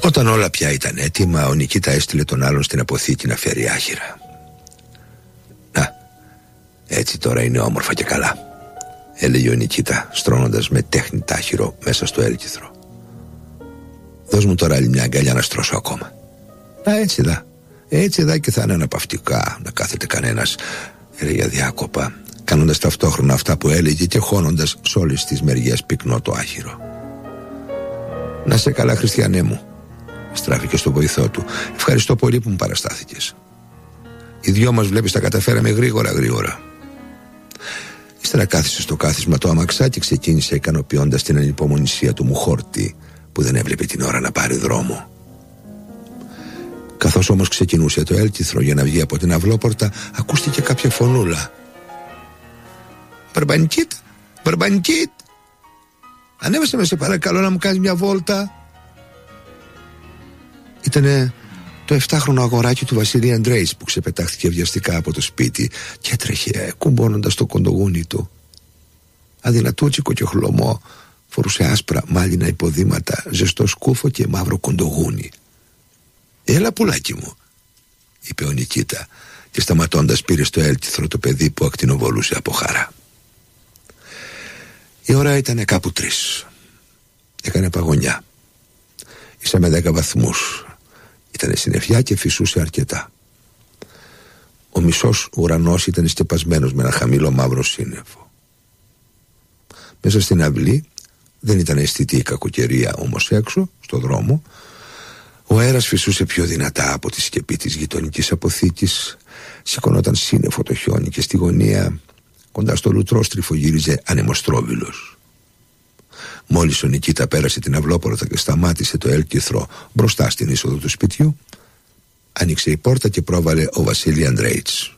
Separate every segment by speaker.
Speaker 1: Όταν όλα πια ήταν έτοιμα, ο Νικήτα έστειλε τον άλλον στην αποθήκη να φέρει άχυρα. «Να, έτσι τώρα είναι όμορφα και καλά», έλεγε ο Νικήτα, στρώνοντας με τέχνη τ' άχυρο μέσα στο έλκυθρο. «Δώσ' μου τώρα άλλη μια αγκαλιά να στρώσω ακόμα». «Να, έτσι δα και θα είναι αναπαυτικά να κάθεται κανένας», έλεγε αδιάκοπα, κάνοντας ταυτόχρονα αυτά που έλεγε και χώνοντας σ' όλες τις μεριές πυκνό το άχυρο. «Να σε καλά, Χριστιανέ μου», στράφηκε στο βοηθό του. «Ευχαριστώ πολύ που μου παραστάθηκες. Οι δυο μας, βλέπεις, τα καταφέραμε γρήγορα. Ύστερα κάθισε στο κάθισμα το αμαξά και ξεκίνησε ικανοποιώντας την ανυπομονησία του Μουχόρτη, που δεν έβλεπε την ώρα να πάρει δρόμο. Καθώς όμως ξεκινούσε το έλκυθρο για να βγει από την αυλόπορτα, ακούστηκε κάποια φωνούλα. «Μπαρμπανκίτ, ανέβασε με σε παρακαλώ να μου κάνεις μια βόλτα». Ήτανε το 7χρονο αγοράκι του Βασίλη Αντρέιτς που ξεπετάχθηκε βιαστικά από το σπίτι και έτρεχε κουμπώνοντας το κοντογούνι του. Αδυνατούτσικο και χλωμό, φορούσε άσπρα μάλινα υποδήματα, ζεστό σκούφο και μαύρο κοντογούνι. «Έλα, πουλάκι μου», είπε ο Νικήτα και σταματώντας πήρε στο έλκυθρο το παιδί που ακτινοβολούσε από χαρά. Η ώρα ήταν κάπου 3. Έκανε παγωνιά. Ήσαμε 10 βαθμούς. Ήτανε συννεφιά και φυσούσε αρκετά. Ο μισός ουρανός ήταν σκεπασμένος με ένα χαμηλό μαύρο σύννεφο. Μέσα στην αυλή δεν ήταν αισθητή η κακοκαιρία, όμως έξω, στο δρόμο, ο αέρας φυσούσε πιο δυνατά από τη σκεπή της γειτονικής αποθήκης, σηκωνόταν σύννεφο το χιόνι και στη γωνία, κοντά στο λουτρό στριφογύριζε ανεμοστρόβιλος. Μόλις ο Νικήτα πέρασε την αυλόπορτα και σταμάτησε το έλκυθρο μπροστά στην είσοδο του σπιτιού, άνοιξε η πόρτα και πρόβαλε ο Βασίλη Αντρέιτς.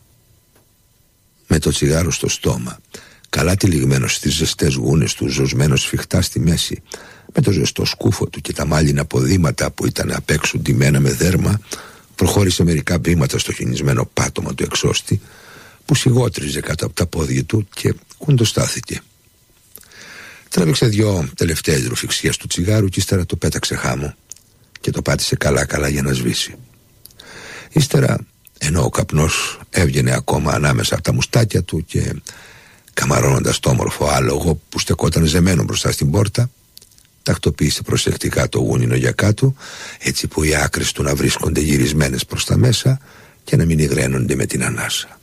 Speaker 1: Με το τσιγάρο στο στόμα, καλά τυλιγμένος στις ζεστές γούνες του, ζωσμένος σφιχτά στη μέση, με το ζεστό σκούφο του και τα μάλινα ποδήματα που ήταν απ' έξω ντυμένα με δέρμα, προχώρησε μερικά βήματα στο χιονισμένο πάτωμα του εξώστη, που σιγότριζε κάτω από τα πόδια του και κοντοστάθηκε. Τράβηξε 2 τελευταίες ρουφιξιές του τσιγάρου και ύστερα το πέταξε χάμω και το πάτησε καλά για να σβήσει. Ύστερα, ενώ ο καπνός έβγαινε ακόμα ανάμεσα από τα μουστάκια του και καμαρώνοντας το όμορφο άλογο που στεκόταν ζεμένο μπροστά στην πόρτα, τακτοποίησε προσεκτικά το γούνινο για κάτω, έτσι που οι άκρες του να βρίσκονται γυρισμένες προς τα μέσα και να μην υγραίνονται με την ανάσα.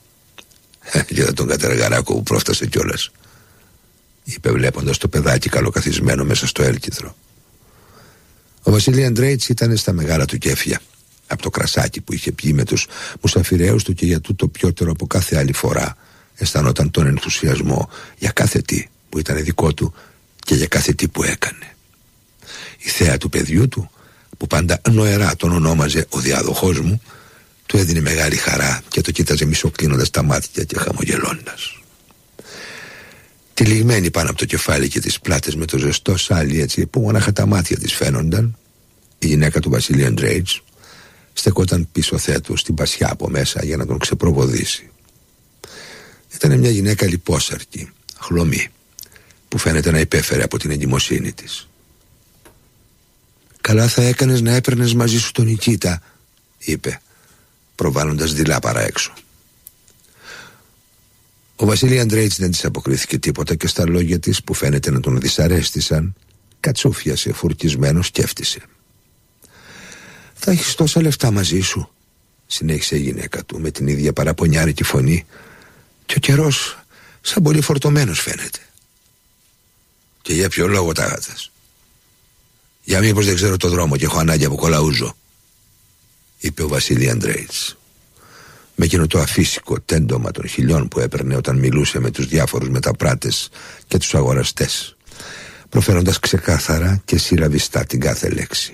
Speaker 1: «Κοίτα τον κατεργαράκο που πρόφτασε κιόλας», είπε βλέποντας το παιδάκι καλοκαθισμένο μέσα στο έλκυθρο. Ο Βασίλη Αντρέιτς ήταν στα μεγάλα του κέφια από το κρασάκι που είχε πιει με τους μουσαφιραίους του και για τούτο πιότερο από κάθε άλλη φορά αισθανόταν τον ενθουσιασμό για κάθε τι που ήταν δικό του και για κάθε τι που έκανε. Η θέα του παιδιού του, που πάντα νοερά τον ονόμαζε ο διάδοχός μου, του έδινε μεγάλη χαρά και το κοίταζε μισοκλίνοντας τα μάτια και χαμογελώντας. Τυλιγμένη πάνω από το κεφάλι και τις πλάτες με το ζεστό σάλι, έτσι που μονάχα τα μάτια της φαίνονταν, η γυναίκα του Βασίλη Αντρέιτς στεκόταν πίσω θέτου στην πασιά από μέσα για να τον ξεπροβοδήσει. Ήταν μια γυναίκα λιπόσαρκη, χλωμή, που φαίνεται να υπέφερε από την εγκυμοσύνη της. «Καλά θα έκανες να έπαιρνες μαζί σου τον Νικήτα», είπε, προβάλλοντας δειλά παρά έξω. Ο Βασίλη Αντρέιτς δεν της αποκρίθηκε τίποτα και στα λόγια της, που φαίνεται να τον δυσαρέστησαν, κατσούφιασε φουρκισμένος, σκέφτησε. «Θα έχεις τόσα λεφτά μαζί σου», συνέχισε η γυναίκα του με την ίδια παραπονιάρικη φωνή, «και ο καιρός σαν πολύ φορτωμένος φαίνεται». «Και για ποιο λόγο τα γάτας?» «Για μήπως δεν ξέρω το δρόμο και έχω ανάγκη από κολαούζο», είπε ο Βασίλη Αντρέιτς, με εκείνο το αφύσικο τέντομα των χιλιών που έπαιρνε όταν μιλούσε με τους διάφορους μεταπράτες και τους αγοραστές, προφέροντας ξεκάθαρα και συραβιστά την κάθε λέξη.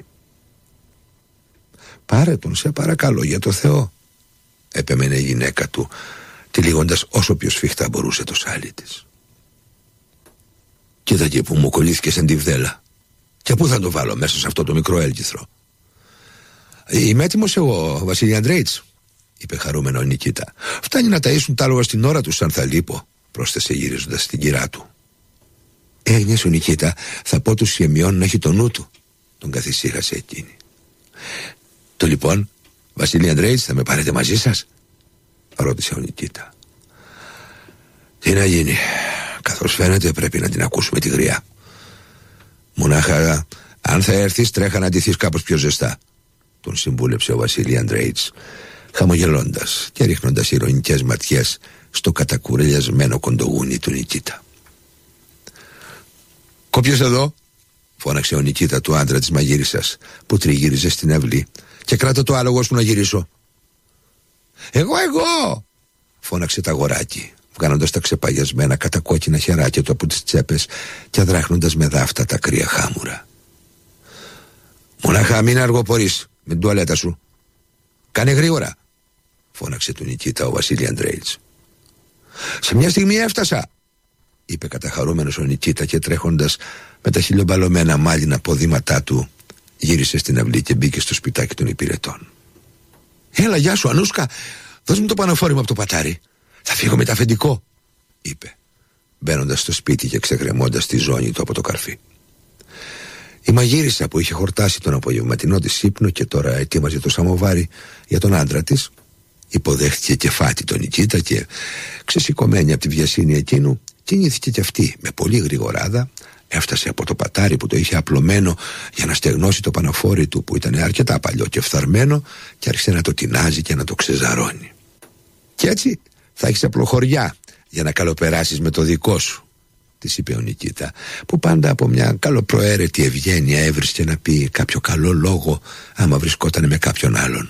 Speaker 1: «Πάρε τον, σε παρακαλώ, για το Θεό», επέμενε η γυναίκα του, τυλίγοντας όσο πιο σφιχτά μπορούσε το σάλι της. «Κοίτα εκεί που μου κολλήθηκε σαν τη βδέλα. Και πού θα το βάλω μέσα σε αυτό το μικρό έλκυθρο?» «Είμαι έτοιμος εγώ, Βασίλη Αντρέιτς», είπε χαρούμενο ο Νικήτα. «Φτάνει να ταΐσουν τα άλογα στην ώρα τους, αν θα λείπω», πρόσθεσε γυρίζοντας στην κυρά του. «Έγνιες ο Νικήτα, θα πω του Σιεμιών να έχει το νου του», τον καθησύχασε εκείνη. Το λοιπόν, Βασίλη Αντρέιτς, θα με πάρετε μαζί σας? Ρώτησε ο Νικήτα. Τι να γίνει, καθώς φαίνεται πρέπει να την ακούσουμε τη γριά. Μονάχα αν θα έρθεις τρέχα να ντυθείς κάπως πιο ζεστά, τον συμβούλεψε ο Βασίλη Αντρέιτς, χαμογελώντας και ρίχνοντας ειρωνικές ματιές στο κατακουρελιασμένο κοντογούνι του Νικήτα. «Κόποιος εδώ?» φώναξε ο Νικήτα του άντρα της μαγείρισας που τριγύριζε στην αυλή. «Και κράτα το άλογο σου να γυρίσω». Εγώ!» φώναξε το αγοράκι, βγάνοντας τα ξεπαγιασμένα κατακόκκινα χεράκια του από τις τσέπες και αδράχνοντας με δάφτα τα κρύα χάμουρα. «Μονάχα μην αργοπορείς με την τουαλέτα σου. Κάνε γρήγορα», φώναξε του Νικήτα ο Βασίλη Αντρέιτς. «Σε μια στιγμή έφτασα», είπε καταχαρούμενος ο Νικήτα και τρέχοντας με τα χιλιομπαλωμένα μάλινα ποδήματά του γύρισε στην αυλή και μπήκε στο σπιτάκι των υπηρετών. «Έλα, γεια σου Ανούσκα, δώσ' μου το πανοφόρημα από το πατάρι. Θα φύγω με το αφεντικό», είπε, μπαίνοντας στο σπίτι και ξεγκρεμώντας τη ζώνη του από το καρφί. Η μαγείρισα που είχε χορτάσει τον απογευματινό της ύπνο και τώρα ετοίμαζε το σαμοβάρι για τον άντρα της, υποδέχτηκε κεφάτη τον Νικήτα και, ξεσηκωμένη από τη βιασύνη εκείνου, κινήθηκε κι αυτή με πολύ γρηγοράδα. Έφτασε από το πατάρι που το είχε απλωμένο για να στεγνώσει το παναφόρι του που ήταν αρκετά παλιό και φθαρμένο και άρχισε να το τεινάζει και να το ξεζαρώνει. «Κι έτσι θα έχεις απλοχωριά για να καλοπεράσεις με το δικό σου», της είπε ο Νικήτα, που πάντα από μια καλοπροαίρετη ευγένεια έβρισκε να πει κάποιο καλό λόγο άμα βρισκόταν με κάποιον άλλον.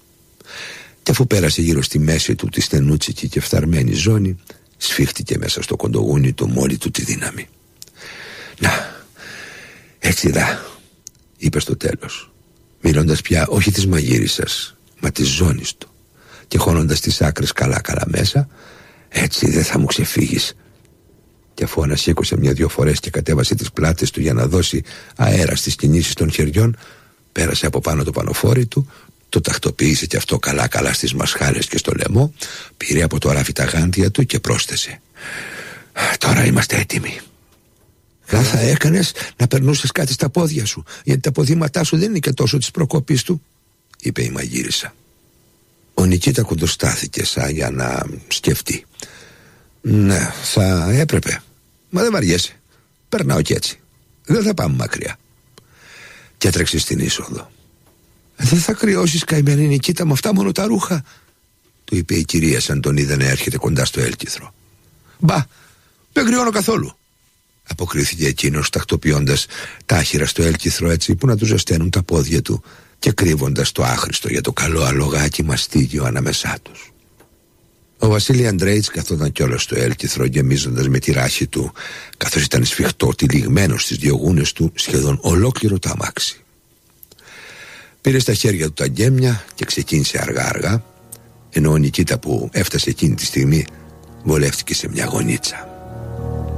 Speaker 1: Και αφού πέρασε γύρω στη μέση του τη στενούτσικη και φθαρμένη ζώνη, σφίχτηκε μέσα στο κοντογούνι του με όλη του τη δύναμη. «Να, έτσι δα», είπε στο τέλος, μιλώντας πια όχι της μαγείρισας μα της ζώνης του και χώνοντας τις άκρες καλά μέσα. «Έτσι δεν θα μου ξεφύγεις». Και αφού ανασήκωσε μια-δυο φορές και κατέβασε τις πλάτες του για να δώσει αέρα στις κινήσεις των χεριών, πέρασε από πάνω το πανοφόρι του, το τακτοποίησε και αυτό καλά στις μασχάλες και στο λαιμό, πήρε από το ράφι τα γάντια του και πρόσθεσε: «Τώρα είμαστε έτοιμοι». «Θα έκανες να περνούσες κάτι στα πόδια σου, γιατί τα ποδήματά σου δεν είναι και τόσο της προκοπής του», είπε η μαγείρισα. Ο Νικήτα κοντοστάθηκε σαν για να σκεφτεί. «Ναι, θα έπρεπε. Μα δεν βαριέσαι. Περνάω κι έτσι. Δεν θα πάμε μακριά». Και έτρεξε στην είσοδο. «Δεν θα κρυώσεις, καημένη Νικήτα, με αυτά μόνο τα ρούχα», του είπε η κυρία σαν τον είδε να έρχεται κοντά στο έλκυθρο. «Μπα, δεν κρυώνω καθόλου», αποκρίθηκε εκείνος, τακτοποιώντας τα άχυρα στο έλκυθρο έτσι που να του ζεσταίνουν τα πόδια του και κρύβοντας το άχρηστο για το καλό αλογάκι μαστίγιο ανάμεσά τους. Ο Βασίλη Αντρέιτς καθόταν κιόλας στο έλκυθρο γεμίζοντας με τη ράχη του, καθώς ήταν σφιχτό τυλιγμένο στις δύο γούνες του σχεδόν ολόκληρο το αμάξι. Πήρε στα χέρια του τα γκέμια και ξεκίνησε αργά, ενώ ο Νικήτα που έφτασε εκείνη τη στιγμή βολεύτηκε σε μια γωνίτσα.